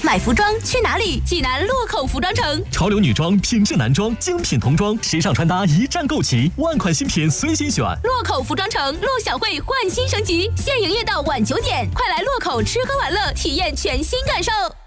买服装去哪里？济南洛口服装城， 潮流女装、品质男装、精品童装、时尚穿搭一站购齐，万款新品随心选。 洛口服装城陆小慧焕新升级，现营业到晚9点，快来洛口吃喝玩乐，体验全新感受。